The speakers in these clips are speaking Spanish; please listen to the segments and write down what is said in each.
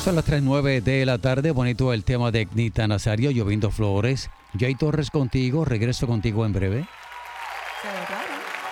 Son las 3:09 de la tarde. Bonito el tema de Gnita Nazario, Lloviendo Flores. Jay Torres contigo. Regreso contigo en breve. Claro.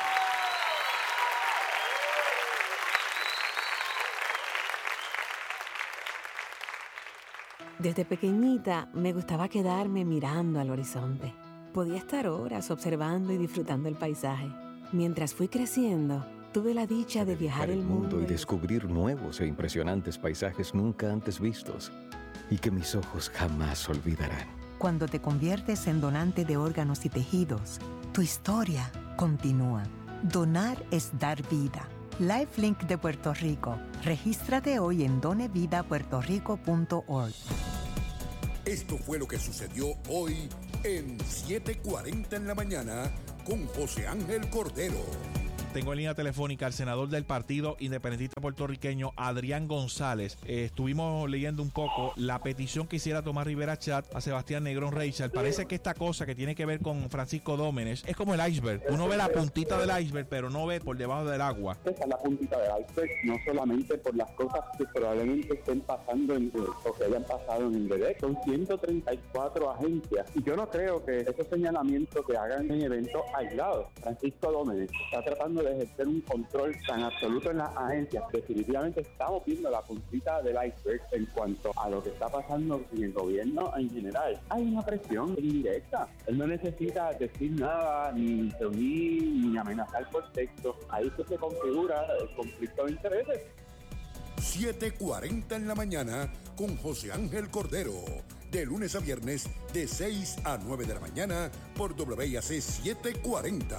Desde pequeñita me gustaba quedarme mirando al horizonte. Podía estar horas observando y disfrutando el paisaje. Mientras fui creciendo, tuve la dicha de viajar el mundo y descubrir nuevos e impresionantes paisajes nunca antes vistos y que mis ojos jamás olvidarán. Cuando te conviertes en donante de órganos y tejidos, tu historia continúa. Donar es dar vida. LifeLink de Puerto Rico. Regístrate hoy en donevidapuertorico.org. Esto fue lo que sucedió hoy en 7:40 en la mañana con José Ángel Cordero. Tengo en línea telefónica al senador del Partido Independentista Puertorriqueño, Adrián González. Estuvimos leyendo un poco la petición que hiciera Tomás Rivera Chat a Sebastián Negrón Reichard. Parece que esta cosa que tiene que ver con Francisco Dómenes es como el iceberg. Uno ve la puntita del iceberg, pero no ve por debajo del agua. Esa es la puntita del iceberg, no solamente por las cosas que probablemente estén pasando o que hayan pasado en el bebé. Son 134 agencias y yo no creo que esos señalamientos que hagan en eventos aislados. Francisco Dómenes está tratando de ejercer un control tan absoluto en las agencias. Definitivamente estamos viendo la puntita del iceberg en cuanto a lo que está pasando en el gobierno en general. Hay una presión indirecta. Él no necesita decir nada, ni reunir, ni amenazar por texto. Ahí se configura el conflicto de intereses. 7:40 en la mañana con José Ángel Cordero. De lunes a viernes, de 6 a 9 de la mañana por WIAC 740.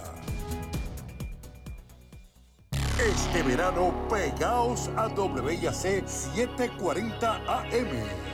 Este verano, pegaos a WIAC 740 AM.